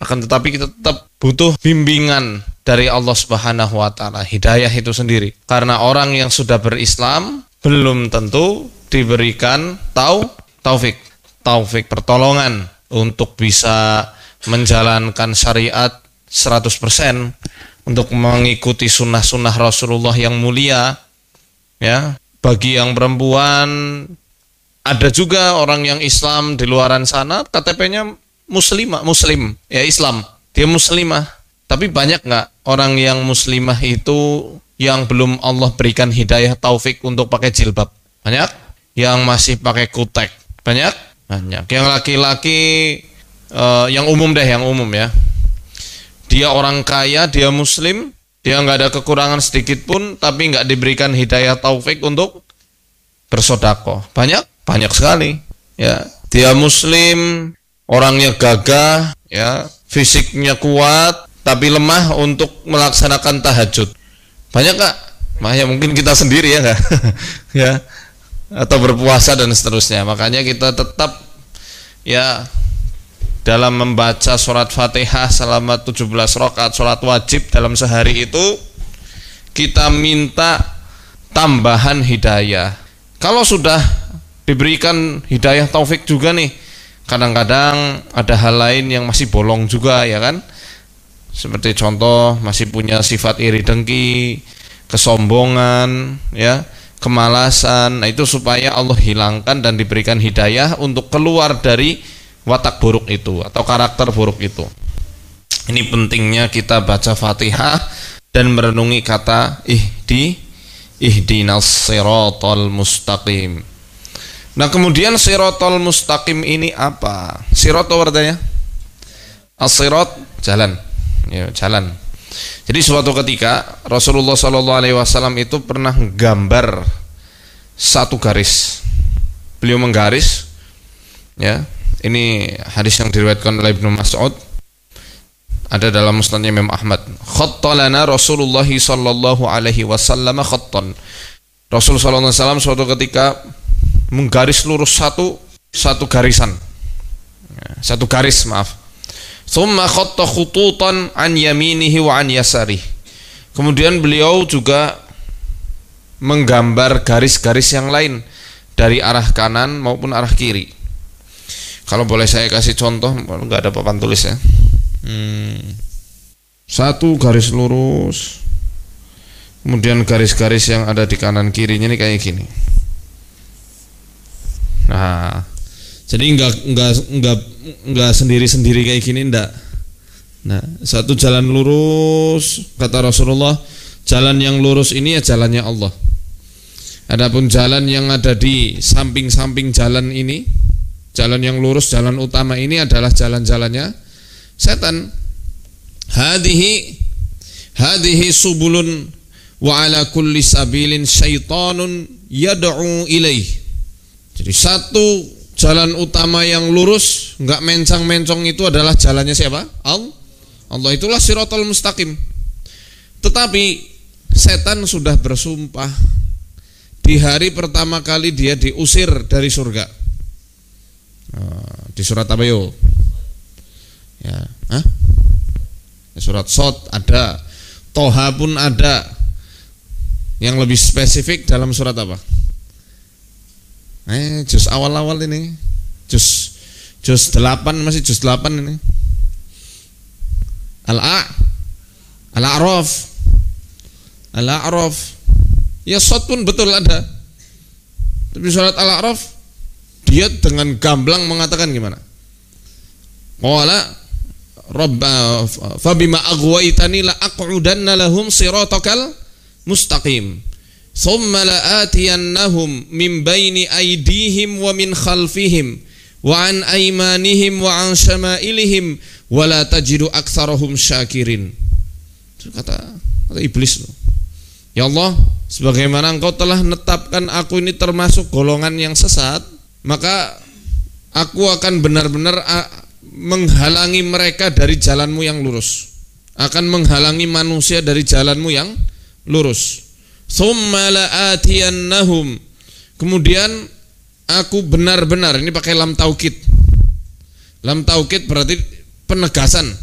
Akan tetapi kita tetap butuh bimbingan dari Allah Subhanahu wa taala, hidayah itu sendiri. Karena orang yang sudah berislam belum tentu diberikan taufik pertolongan untuk bisa menjalankan syariat 100%, untuk mengikuti sunnah-sunnah Rasulullah yang mulia. Ya, bagi yang perempuan, ada juga orang yang Islam di luaran sana KTP-nya muslim, ya Islam, dia muslimah. Tapi banyak nggak orang yang muslimah itu yang belum Allah berikan hidayah taufik untuk pakai jilbab? Banyak. Yang masih pakai kutek? Banyak. Yang laki-laki, yang umum ya. Dia orang kaya, dia muslim, dia nggak ada kekurangan sedikit pun, tapi nggak diberikan hidayah taufik untuk bersedekah. Banyak sekali. Ya, dia muslim, orangnya gagah, ya, fisiknya kuat, tapi lemah untuk melaksanakan tahajud. Banyak nggak? Makanya mungkin kita sendiri ya nggak, ya, atau berpuasa dan seterusnya. Makanya kita tetap ya dalam membaca surat Fatihah selama 17 rakaat sholat wajib dalam sehari itu, kita minta tambahan hidayah. Kalau sudah diberikan hidayah taufik juga nih, kadang-kadang ada hal lain yang masih bolong juga, ya kan? Seperti contoh masih punya sifat iri dengki, kesombongan, ya, kemalasan. Nah, itu supaya Allah hilangkan dan diberikan hidayah untuk keluar dari watak buruk itu atau karakter buruk itu. Ini pentingnya kita baca Fatihah dan merenungi kata ihdinas siratal mustaqim. Nah, kemudian siratal mustaqim ini apa? Sirat apa artinya? As-sirat, jalan. Ya, jalan. Jadi suatu ketika Rasulullah SAW itu pernah gambar satu garis. Beliau menggaris, ya. Ini hadis yang diriwayatkan oleh Ibnu Mas'ud, ada dalam musnadnya Imam Ahmad. Khattalana Rasulullah sallallahu alaihi wasallam khattan. Rasul sallallahu alaihi wasallam suatu ketika menggaris lurus satu garisan. Satu garis, maaf. Tsumma khatta khututan an yaminihi wa an yasarihi. Kemudian beliau juga menggambar garis-garis yang lain dari arah kanan maupun arah kiri. Kalau boleh saya kasih contoh, nggak ada papan tulis ya. Satu garis lurus, kemudian garis-garis yang ada di kanan kirinya ini kayak gini. Nah, jadi nggak sendiri-sendiri kayak gini, enggak. Nah, satu jalan lurus, kata Rasulullah, jalan yang lurus ini ya jalannya Allah. Adapun jalan yang ada di samping-samping jalan ini, jalan yang lurus, jalan utama ini adalah jalan-jalannya setan. Hadhihi subulun wa ala kulli sabilin syaitanun yad'u ilaih. Jadi satu jalan utama yang lurus, enggak mencang-mencong, itu adalah jalannya siapa? Allah. Itulah siratal mustaqim. Tetapi setan sudah bersumpah di hari pertama kali dia diusir dari surga. Di surat apa yo? Ya, surat Shad ada, Toha pun ada. Yang lebih spesifik dalam surat apa? Juz awal-awal ini, juz 8, masih juz 8 ini. Al-A'raf. Ya, Shad pun betul ada. Tapi surat Al-A'raf dia dengan gamblang mengatakan gimana? Qala fabima aghwaytani la aq'udanna lahum siratakal mustaqim thumma la atiyannahum min baini aydihim wa min khalfihim wa an aymanihim wa an syama'ilihim wa la tajidu aktsarahum syakirin. Itu kata iblis loh. Ya Allah, sebagaimana Engkau telah menetapkan aku ini termasuk golongan yang sesat, maka aku akan benar-benar menghalangi mereka dari jalanmu yang lurus, akan menghalangi manusia dari jalanmu yang lurus. Tsumma la'atiyannahum, kemudian aku benar-benar, ini pakai lam taukid. Lam taukid berarti penegasan.